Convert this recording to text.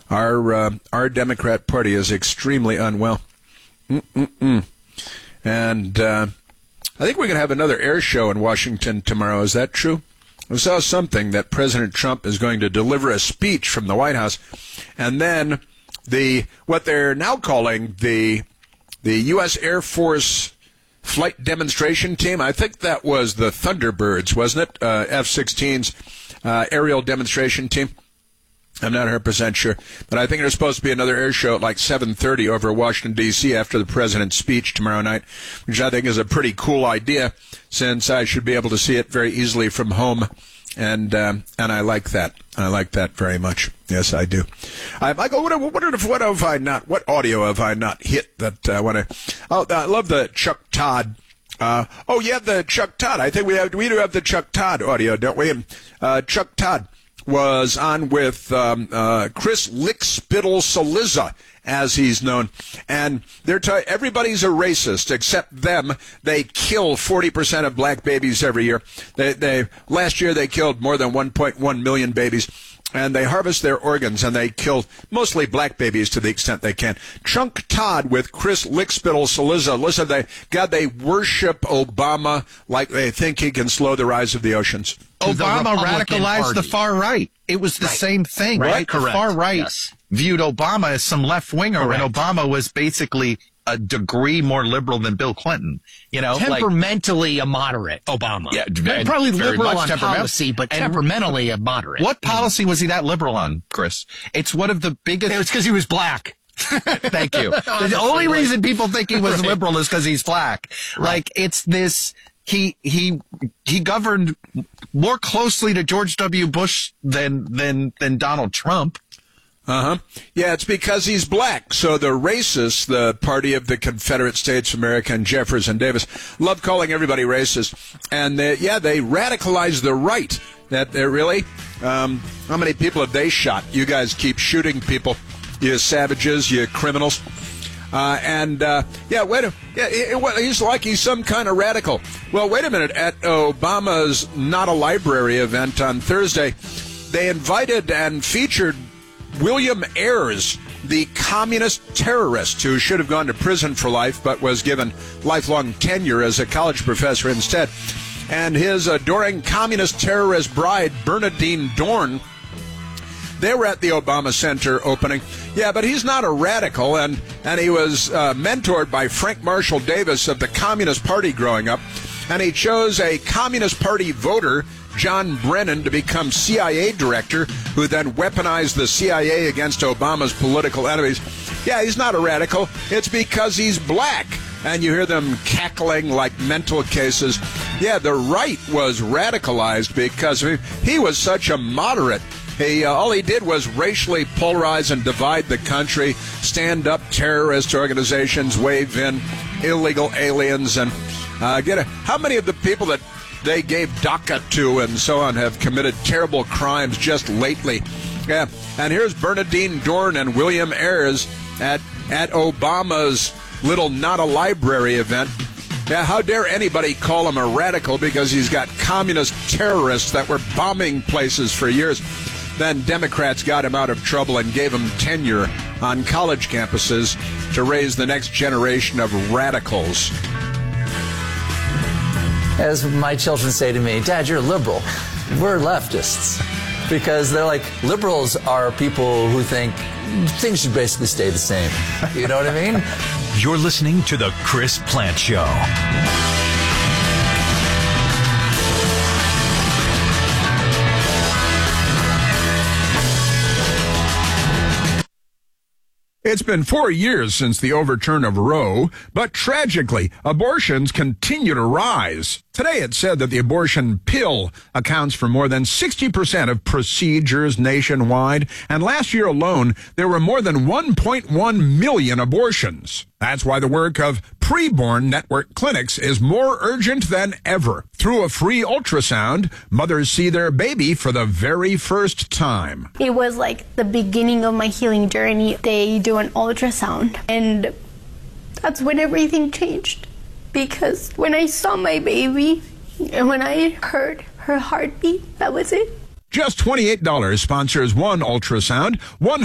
Our Democrat Party is extremely unwell. And I think we're going to have another air show in Washington tomorrow. Is that true? I saw something that President Trump is going to deliver a speech from the White House, and then what they're now calling the U.S. Air Force flight demonstration team. I think that was the Thunderbirds, wasn't it? F-16's aerial demonstration team. I'm not 100% sure, but I think there's supposed to be another air show at like 7:30 over Washington, D.C. after the president's speech tomorrow night, which I think is a pretty cool idea, since I should be able to see it very easily from home, and I like that. I like that very much. Yes, I do. Michael, what audio have I not hit that I want to? Oh, I love the Chuck Todd. The Chuck Todd. I think we do have the Chuck Todd audio, don't we? Chuck Todd was on with Chris Lickspittle-Cillizza, as he's known, and everybody's a racist except them. They kill 40% of black babies every year. Last year they killed more than 1.1 million babies, and they harvest their organs, and they kill mostly black babies to the extent they can. Chuck Todd with Chris Lickspittle-Cillizza. Listen, they worship Obama like they think he can slow the rise of the oceans. Obama radicalized the far right. It was the same thing, right? Correct. The far right viewed Obama as some left-winger, and Obama was basically a degree more liberal than Bill Clinton. You know, temperamentally a moderate, Obama. Yeah, probably liberal on policy, but temperamentally a moderate. What policy was he that liberal on, Chris? It's one of the biggest. It was because he was black. Thank you. The only reason people think he was liberal is because he's black. Like, it's this. He governed more closely to George W. Bush than Donald Trump. Yeah, it's because he's black. So the racists, the party of the Confederate States of America and Jefferson Davis, love calling everybody racist. And they radicalize the right. That they're really, how many people have they shot? You guys keep shooting people, you savages, you criminals. He's like he's some kind of radical. Well, wait a minute. At Obama's Not a Library event on Thursday, they invited and featured William Ayers, the communist terrorist who should have gone to prison for life but was given lifelong tenure as a college professor instead, and his adoring communist terrorist bride, Bernadine Dorn. They were at the Obama Center opening. Yeah, but he's not a radical, and he was mentored by Frank Marshall Davis of the Communist Party growing up, and he chose a Communist Party voter, John Brennan, to become CIA director, who then weaponized the CIA against Obama's political enemies. Yeah, he's not a radical. It's because he's black. And you hear them cackling like mental cases. Yeah, the right was radicalized because he was such a moderate. All he did was racially polarize and divide the country, stand up terrorist organizations, wave in illegal aliens, and how many of the people that they gave DACA to and so on have committed terrible crimes just lately? Yeah, and here's Bernadine Dorn and William Ayers at Obama's little Not a Library event. Yeah, how dare anybody call him a radical because he's got communist terrorists that were bombing places for years. Then Democrats got him out of trouble and gave him tenure on college campuses to raise the next generation of radicals. As my children say to me, Dad, you're a liberal. We're leftists. Because they're like, liberals are people who think things should basically stay the same. You know what I mean? You're listening to The Chris Plante Show. It's been 4 years since the overturn of Roe, but tragically, abortions continue to rise. Today it said that the abortion pill accounts for more than 60% of procedures nationwide, and last year alone, there were more than 1.1 million abortions. That's why the work of Preborn Network clinics is more urgent than ever. Through a free ultrasound, mothers see their baby for the very first time. It was like the beginning of my healing journey. They do an ultrasound, and that's when everything changed. Because when I saw my baby and when I heard her heartbeat, that was it. Just $28 sponsors one ultrasound.